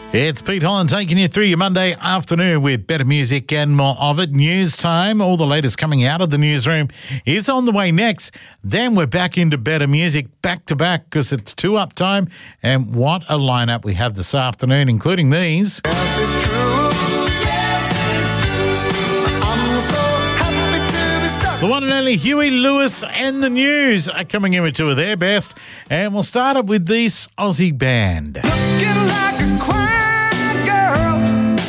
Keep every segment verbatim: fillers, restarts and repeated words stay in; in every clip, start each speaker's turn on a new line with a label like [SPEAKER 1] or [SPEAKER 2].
[SPEAKER 1] It's Pete Holland taking you through your Monday afternoon with better music and more of it. News time, all the latest coming out of the newsroom is on the way next. Then we're back into better music back to back because it's two up time. And what a lineup we have this afternoon, including these.
[SPEAKER 2] Yes, it's true. Yes, it's true. I'm so happy to be stuck.
[SPEAKER 1] The one and only Huey Lewis and the News are coming in with two of their best. And we'll start up with this Aussie band.
[SPEAKER 2] Looking like a choir girl.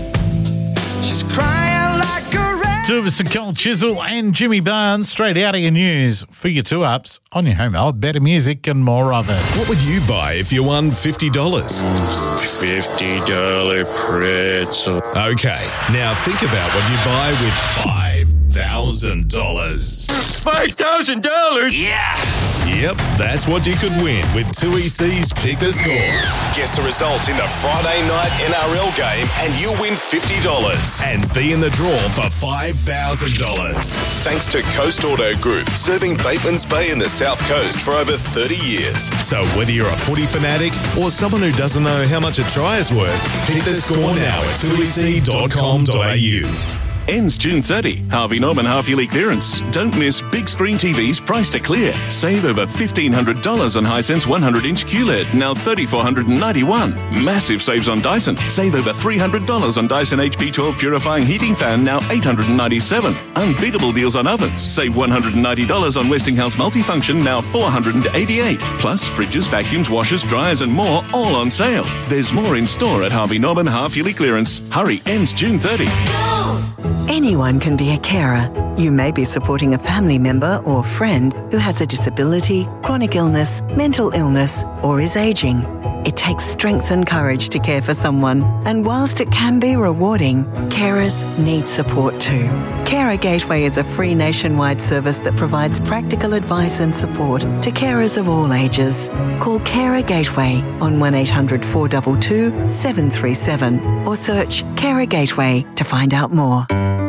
[SPEAKER 2] She's crying like a rat.
[SPEAKER 1] Two of us, Nicole Chisel and Jimmy Barnes, straight out of your news for your two ups on your home. Oh, better music and more of it.
[SPEAKER 3] What would you buy if you won fifty dollars?
[SPEAKER 4] fifty dollars pretzel.
[SPEAKER 3] Okay, now think about what you buy with five thousand dollars.
[SPEAKER 4] five thousand dollars?
[SPEAKER 3] Yeah! Yep, that's what you could win with two E C's Pick the Score. Guess the result in the Friday night N R L game and you'll win fifty dollars and be in the draw for five thousand dollars. Thanks to Coast Auto Group, serving Bateman's Bay in the South Coast for over thirty years. So whether you're a footy fanatic or someone who doesn't know how much a try is worth, pick the score now at two e c dot com dot a u.
[SPEAKER 5] Ends June thirtieth. Harvey Norman half-yearly clearance. Don't miss big screen T Vs priced to clear. Save over fifteen hundred dollars on Hisense one hundred inch Q L E D, now three thousand four hundred ninety-one dollars. Massive saves on Dyson. Save over three hundred dollars on Dyson H P twelve Purifying Heating Fan, now eight hundred ninety-seven dollars. Unbeatable deals on ovens. Save one hundred ninety dollars on Westinghouse Multifunction, now four hundred eighty-eight dollars. Plus, fridges, vacuums, washers, dryers and more, all on sale. There's more in store at Harvey Norman half-yearly clearance. Hurry, ends June thirtieth.
[SPEAKER 6] Anyone can be a carer. You may be supporting a family member or friend who has a disability, chronic illness, mental illness, or is ageing. It takes strength and courage to care for someone, and whilst it can be rewarding, carers need support too. Carer Gateway is a free nationwide service that provides practical advice and support to carers of all ages. Call Carer Gateway on one eight hundred four two two seven three seven or search Carer Gateway to find out more.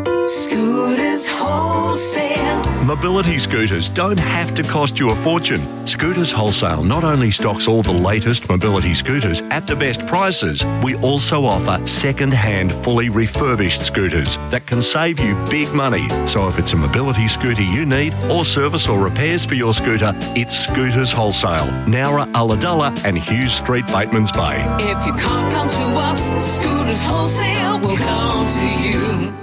[SPEAKER 7] Scooters Wholesale.
[SPEAKER 8] Mobility scooters don't have to cost you a fortune. Scooters Wholesale not only stocks all the latest mobility scooters at the best prices, we also offer second-hand, fully refurbished scooters that can save you big money. So if it's a mobility scooter you need or service or repairs for your scooter, it's Scooters Wholesale, Nowra, Ulladulla and Hughes Street, Bateman's Bay.
[SPEAKER 7] If you can't come to us, Scooters Wholesale will come to you.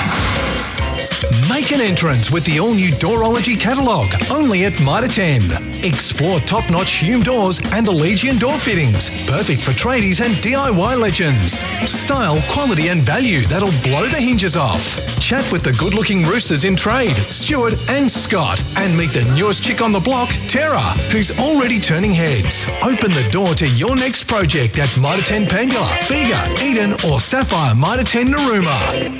[SPEAKER 9] Make an entrance with the all-new Doorology catalogue, only at Mitre ten. Explore top-notch Hume doors and Allegiant door fittings, perfect for tradies and D I Y legends. Style, quality and value that'll blow the hinges off. Chat with the good-looking roosters in trade, Stuart and Scott, and meet the newest chick on the block, Tara, who's already turning heads. Open the door to your next project at Mitre ten Pangula, Bega, Eden or Sapphire Mitre ten Narooma.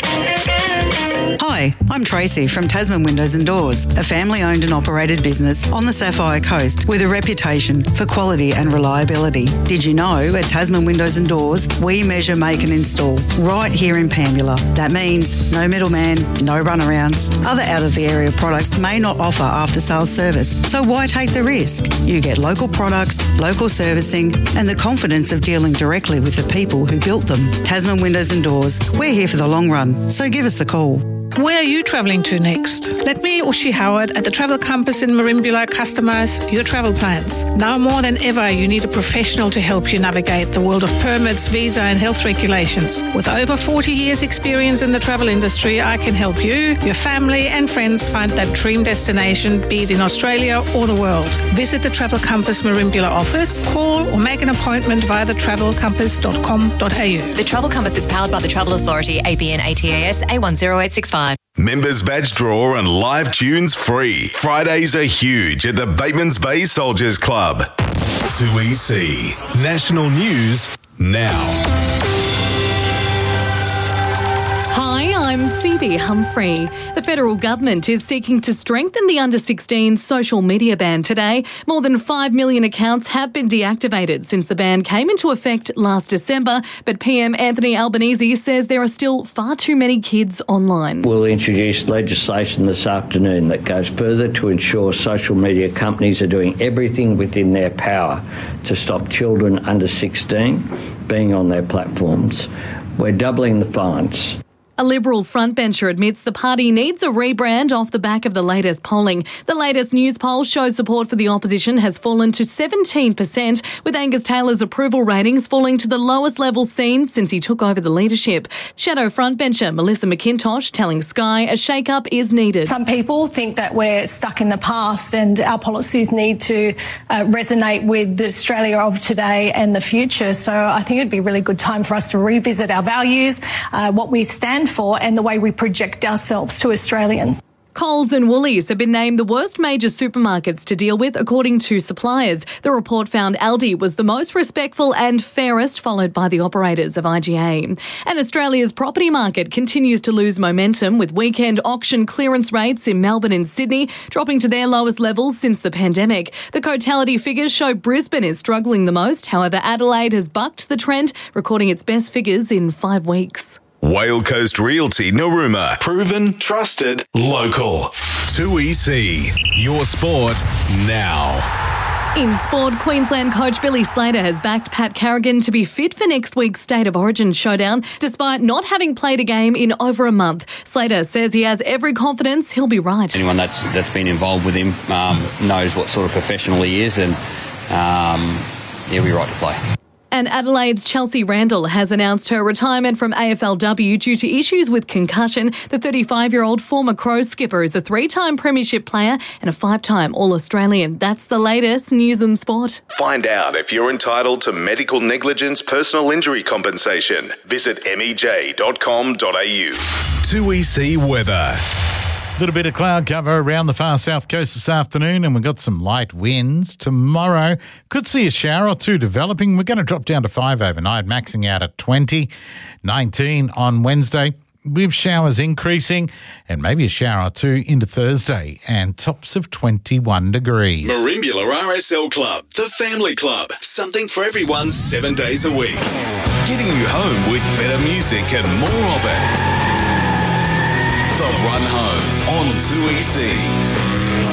[SPEAKER 10] Hi, I'm Tracy from Tasman Windows and Doors, a family-owned and operated business on the Sapphire Coast with a reputation for quality and reliability. Did you know at Tasman Windows and Doors, we measure, make and install right here in Pambula. That means no middleman, no runarounds. Other out-of-the-area products may not offer after-sales service, so why take the risk? You get local products, local servicing and the confidence of dealing directly with the people who built them. Tasman Windows and Doors, we're here for the long run, so give us a call.
[SPEAKER 11] Where are you travelling to next? Let me, Ushi Howard, at the Travel Compass in Merimbula customise your travel plans. Now more than ever, you need a professional to help you navigate the world of permits, visa and health regulations. With over forty years experience in the travel industry, I can help you, your family and friends find that dream destination, be it in Australia or the world. Visit the Travel Compass Merimbula office, call or make an appointment via the travel compass dot com dot a u.
[SPEAKER 12] The Travel Compass is powered by the Travel Authority, A B N A T A S A one zero eight six five.
[SPEAKER 3] Members badge draw and live tunes free. Fridays are huge at the Bateman's Bay Soldiers Club. two E C. National News now.
[SPEAKER 13] Hi, I'm Phoebe Humphrey. The federal government is seeking to strengthen the under sixteen social media ban today. More than five million accounts have been deactivated since the ban came into effect last December, but P M Anthony Albanese says there are still far too many kids online.
[SPEAKER 14] We'll introduce legislation this afternoon that goes further to ensure social media companies are doing everything within their power to stop children under sixteen being on their platforms. We're doubling the fines.
[SPEAKER 13] A Liberal frontbencher admits the party needs a rebrand off the back of the latest polling. The latest news poll shows support for the opposition has fallen to seventeen percent, with Angus Taylor's approval ratings falling to the lowest level seen since he took over the leadership. Shadow frontbencher Melissa McIntosh telling Sky a shake-up is needed.
[SPEAKER 15] Some people think that we're stuck in the past and our policies need to uh, resonate with the Australia of today and the future. So I think it'd be a really good time for us to revisit our values, uh, what we stand for and the way we project ourselves to Australians.
[SPEAKER 13] Coles and Woolies have been named the worst major supermarkets to deal with, according to suppliers. The report found Aldi was the most respectful and fairest, followed by the operators of I G A. And Australia's property market continues to lose momentum, with weekend auction clearance rates in Melbourne and Sydney dropping to their lowest levels since the pandemic. The Cotality figures show Brisbane is struggling the most. However, Adelaide has bucked the trend, recording its best figures in five weeks.
[SPEAKER 3] Whale Coast Realty Narooma. Proven, trusted, local. two E C. Your sport now.
[SPEAKER 13] In sport, Queensland coach Billy Slater has backed Pat Carrigan to be fit for next week's State of Origin showdown, despite not having played a game in over a month. Slater says he has every confidence he'll be right.
[SPEAKER 16] Anyone that's that's been involved with him um, knows what sort of professional he is, and um, he'll be right to play.
[SPEAKER 13] And Adelaide's Chelsea Randall has announced her retirement from A F L W due to issues with concussion. The thirty-five-year-old former Crows skipper is a three-time premiership player and a five-time All-Australian. That's the latest news and sport.
[SPEAKER 3] Find out if you're entitled to medical negligence personal injury compensation. Visit m e j dot com dot a u. two E C weather.
[SPEAKER 1] A little bit of cloud cover around the far south coast this afternoon, and we've got some light winds. Tomorrow, could see a shower or two developing. We're going to drop down to five overnight, maxing out at twenty, nineteen on Wednesday, with showers increasing, and maybe a shower or two into Thursday, and tops of twenty-one degrees.
[SPEAKER 3] Marimbula R S L Club, the family club. Something for everyone seven days a week. Getting you home with better music and more of it. The Run Home on two E C.